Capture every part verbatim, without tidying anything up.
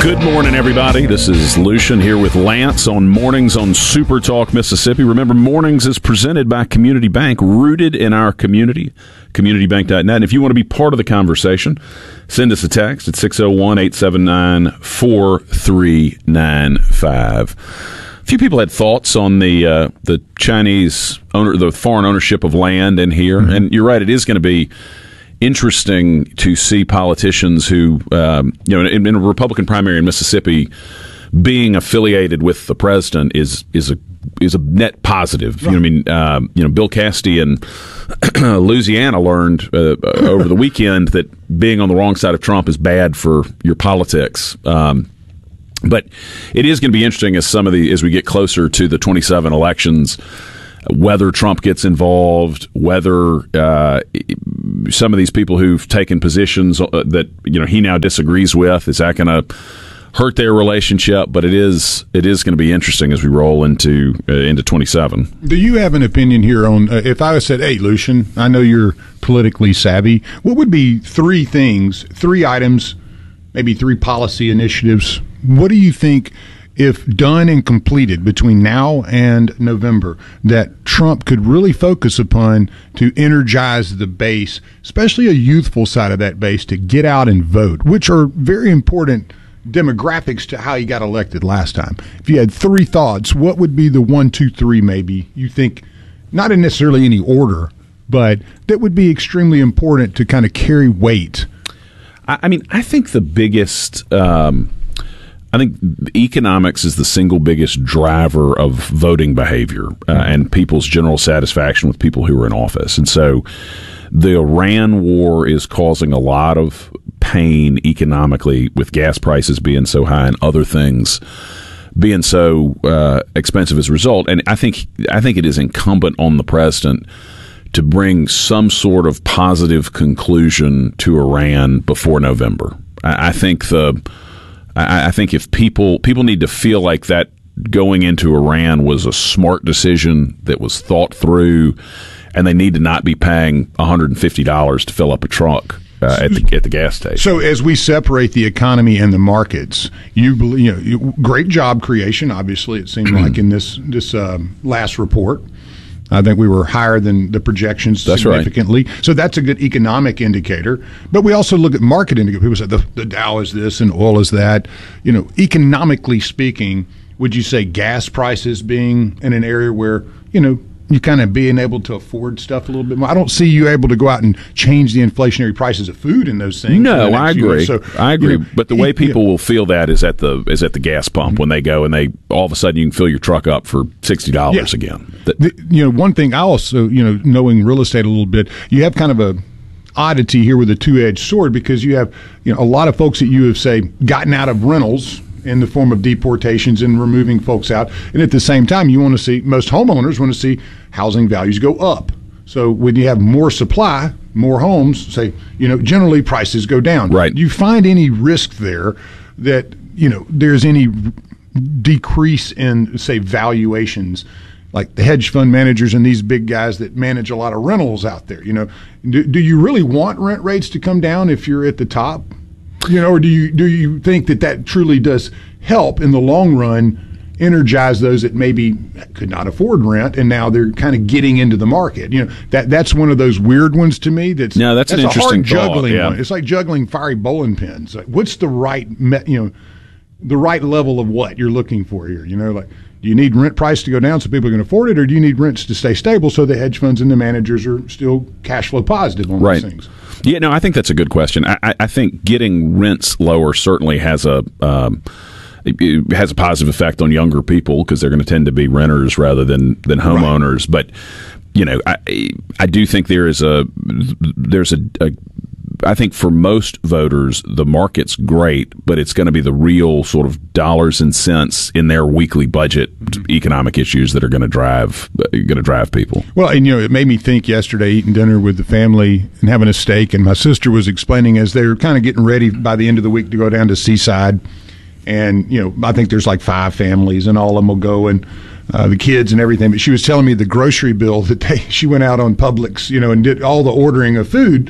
Good morning, everybody. This is Lucian here with Lance on Mornings on Super Talk Mississippi. Remember, Mornings is presented by Community Bank, rooted in our community, community bank dot net. And if you want to be part of the conversation, send us a text at six oh one, eight seven nine, four three nine five. A few people had thoughts on the uh, the Chinese owner, the foreign ownership of land in here, mm-hmm. and you're right. It is going to be interesting to see politicians who, um, you know, in, in a Republican primary in Mississippi, being affiliated with the president is is a is a net positive. Right. You know, I mean, um, you know, Bill Cassidy in Louisiana learned uh, over the weekend that being on the wrong side of Trump is bad for your politics. Um, But it is going to be interesting as some of the as we get closer to the twenty-seven elections, whether Trump gets involved, whether uh, some of these people who've taken positions that you know he now disagrees with, is that going to hurt their relationship? But it is it is going to be interesting as we roll into uh, into twenty-seven. Do you have an opinion here on uh, if I said, "Hey, Lucian, I know you're politically savvy. What would be three things, three items, maybe three policy initiatives? What do you think, if done and completed between now and November, that Trump could really focus upon to energize the base, especially a youthful side of that base, to get out and vote, which are very important demographics to how he got elected last time? If you had three thoughts, what would be the one, two, three maybe you think, not in necessarily any order, but that would be extremely important to kind of carry weight? I mean, I think the biggest um, – I think economics is the single biggest driver of voting behavior uh, and people's general satisfaction with people who are in office. And so the Iran war is causing a lot of pain economically, with gas prices being so high and other things being so uh, expensive as a result. And I think I think it is incumbent on the president to bring some sort of positive conclusion to Iran before November. I, I think the I, I think if people people need to feel like that going into Iran was a smart decision that was thought through, and they need to not be paying one hundred fifty dollars to fill up a truck uh, at the at the gas station. So as we separate the economy and the markets, you believe, you know, you, great job creation. Obviously, it seemed like in this this um, last report. I think we were higher than the projections that's significantly. Right. So that's a good economic indicator. But we also look at market indicators. People say the, the Dow is this and oil is that. You know, economically speaking, would you say gas prices being in an area where, you know, you kind of being able to afford stuff a little bit more? I don't see you able to go out and change the inflationary prices of food and those things. No, I agree. So, I agree. You know, but the way people yeah. will feel that is at the is at the gas pump, mm-hmm. when they go and they all of a sudden you can fill your truck up for sixty dollars yeah. again. The, the, you know, one thing I also, you know, knowing real estate a little bit, you have kind of a oddity here with a two-edged sword, because you have, you know, a lot of folks that you have, say, gotten out of rentals in the form of deportations and removing folks out. And at the same time, you want to see, most homeowners want to see housing values go up. So when you have more supply, more homes, say, you know, generally prices go down. Right. Do you find any risk there that, you know, there's any decrease in, say, valuations, like the hedge fund managers and these big guys that manage a lot of rentals out there? You know, do, do you really want rent rates to come down if you're at the top? You know, or do you do you think that that truly does help in the long run energize those that maybe could not afford rent and now they're kind of getting into the market? You know, that that's one of those weird ones to me. That's no, that's, that's an a interesting hard juggling thought, yeah. one. It's like juggling fiery bowling pins. Like, what's the right, you know, the right level of what you're looking for here? You know, like, do you need rent price to go down so people can afford it, or do you need rents to stay stable so the hedge funds and the managers are still cash flow positive on right. those things? Yeah, no, I think that's a good question. I, I think getting rents lower certainly has a um, it has a positive effect on younger people, because they're going to tend to be renters rather than than homeowners. Right. But you know, I I do think there is a there's a, a I think for most voters, the market's great, but it's going to be the real sort of dollars and cents in their weekly budget economic issues that are going to drive going to drive people. Well, and you know, it made me think yesterday, eating dinner with the family and having a steak, and my sister was explaining as they were kind of getting ready by the end of the week to go down to Seaside, and you know, I think there's like five families, and all of them will go, and uh, the kids and everything. But she was telling me the grocery bill that they she went out on Publix, you know, and did all the ordering of food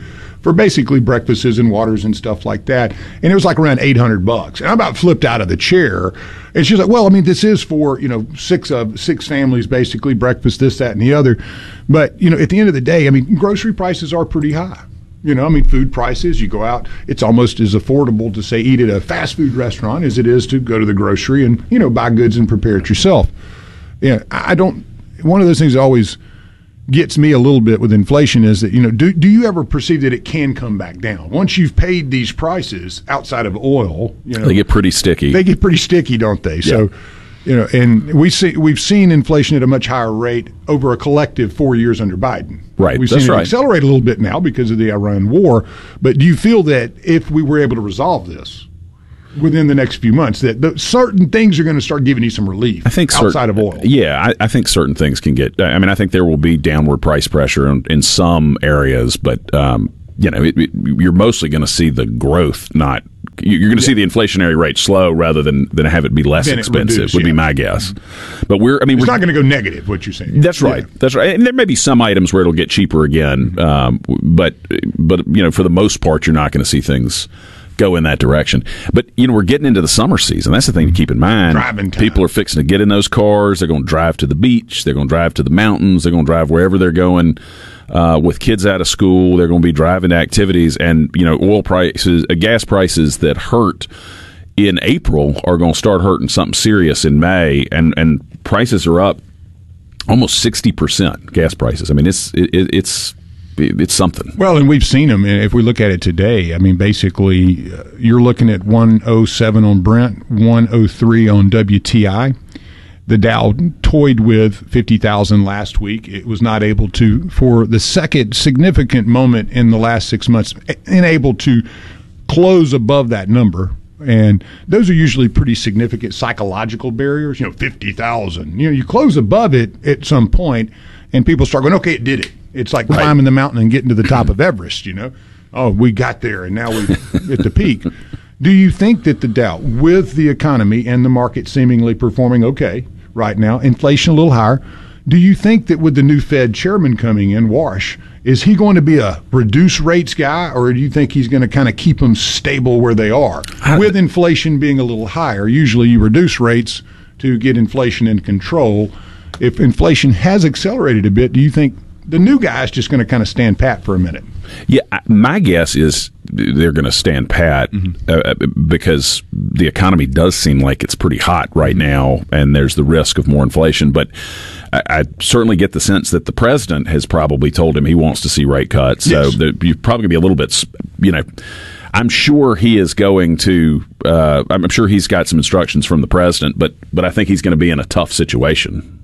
for basically breakfasts and waters and stuff like that. And it was like around eight hundred bucks. And I about flipped out of the chair. And she's like, well, I mean, this is for, you know, six of six families, basically breakfast, this, that, and the other. But, you know, at the end of the day, I mean, grocery prices are pretty high. You know, I mean, food prices, you go out, it's almost as affordable to, say, eat at a fast food restaurant as it is to go to the grocery and, you know, buy goods and prepare it yourself. Yeah, I don't, one of those things that always gets me a little bit with inflation is that, you know, do, do you ever perceive that it can come back down? Once you've paid these prices outside of oil, you know. They get pretty sticky. They get pretty sticky, don't they? Yeah. So, you know, and we see, we've seen inflation at a much higher rate over a collective four years under Biden. Right, We've that's seen it right. accelerate a little bit now because of the Iran war. But do you feel that if we were able to resolve this within the next few months, that the, certain things are going to start giving you some relief I think outside certain, of oil? Yeah, I, I think certain things can get. I mean, I think there will be downward price pressure in, in some areas, but um, you know, it, it, you're mostly going to see the growth, not you're going to Yeah. see the inflationary rate slow rather than than have it be less Then it expensive. reduce, would be yeah. my guess. But we're. I mean, It's we're not going to go negative, what you're saying. That's right. Yeah. That's right. And there may be some items where it'll get cheaper again, um, but but you know, for the most part, you're not going to see things go in that direction. But you know, we're getting into the summer season. That's the thing to keep in mind. Driving time. People are fixing to get in those cars. They're going to drive to the beach. They're going to drive to the mountains. They're going to drive wherever they're going. Uh, with kids out of school, they're going to be driving to activities, and you know, oil prices, uh, gas prices that hurt in April are going to start hurting something serious in May, and and prices are up almost sixty percent. Gas prices. I mean, it's it, it's it's something. Well, and we've seen them. If we look at it today, I mean, basically, uh, you're looking at one oh seven on Brent, one oh three on W T I. The Dow toyed with fifty thousand last week. It was not able to, for the second significant moment in the last six months, unable to close above that number. And those are usually pretty significant psychological barriers. You know, fifty thousand. You know, you close above it at some point, and people start going, okay, it did it. It's like Right. climbing the mountain and getting to the top of Everest, you know. Oh, we got there, and now we're at the peak. Do you think that the Dow, with the economy and the market seemingly performing okay right now, inflation a little higher, do you think that with the new Fed chairman coming in, Warsh, is he going to be a reduce rates guy, or do you think he's going to kind of keep them stable where they are? I- With inflation being a little higher, usually you reduce rates to get inflation in control. If inflation has accelerated a bit, do you think the new guy is just going to kind of stand pat for a minute? Yeah, I- my guess is they're going to stand pat uh, because the economy does seem like it's pretty hot right now, and there's the risk of more inflation. But I, I certainly get the sense that the president has probably told him he wants to see rate cuts. So Yes. there, you're probably going to be a little bit, you know. I'm sure he is going to. Uh, I'm sure he's got some instructions from the president, but but I think he's going to be in a tough situation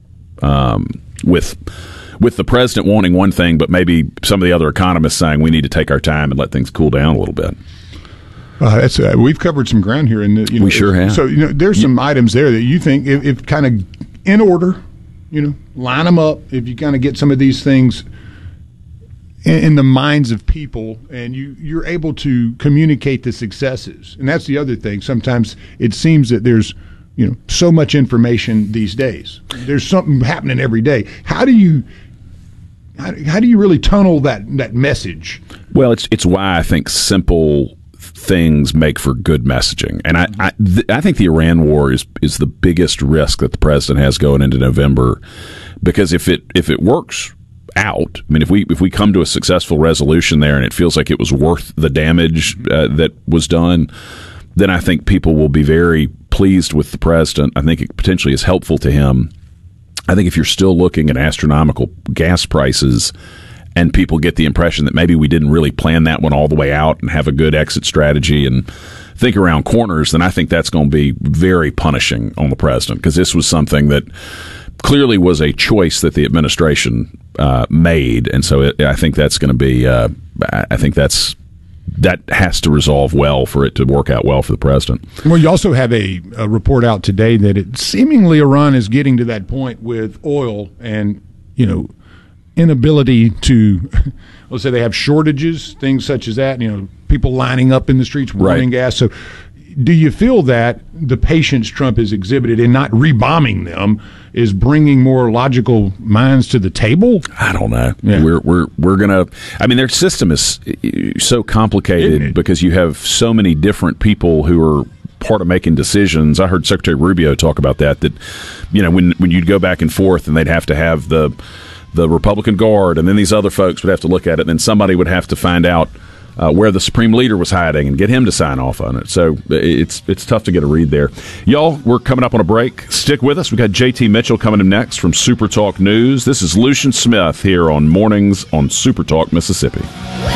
um, with. With the president wanting one thing, but maybe some of the other economists saying we need to take our time and let things cool down a little bit. Uh, that's uh, we've covered some ground here, and you know, We sure have. So you know, there's some items there that you think, if, if kind of in order, you know, line them up. If you kind of get some of these things in, in the minds of people, and you you're able to communicate the successes, and that's the other thing. Sometimes it seems that there's you know so much information these days. There's something happening every day. How do you how, how do you really tunnel that that message? Well, it's it's why I think simple things make for good messaging, and I I, th- I think the Iran war is is the biggest risk that the president has going into November, because if it if it works out, I mean, if we if we come to a successful resolution there, and it feels like it was worth the damage uh, that was done, then I think people will be very pleased with the president. I think it potentially is helpful to him. I think if you're still looking at astronomical gas prices and people get the impression that maybe we didn't really plan that one all the way out and have a good exit strategy and think around corners, then I think that's going to be very punishing on the president, because this was something that clearly was a choice that the administration uh, made. And so it, I think that's going to be, uh, I think that's, that has to resolve well for it to work out well for the president. Well, you also have a, a report out today that it seemingly Iran is getting to that point with oil and, you know, inability to, let's say they have shortages, things such as that, you know, people lining up in the streets wanting Right. gas. So do you feel that the patience Trump has exhibited in not rebombing them is bringing more logical minds to the table? I don't know. Yeah. We're we're we're gonna. I mean, their system is so complicated because you have so many different people who are part of making decisions. I heard Secretary Rubio talk about that. That you know, when when you'd go back and forth, and they'd have to have the the Republican guard, and then these other folks would have to look at it, and then somebody would have to find out Uh, where the Supreme Leader was hiding and get him to sign off on it. So it's it's tough to get a read there. Y'all, we're coming up on a break. Stick with us. We've got J T Mitchell coming in next from Super Talk News. This is Lucian Smith here on Mornings on Super Talk Mississippi.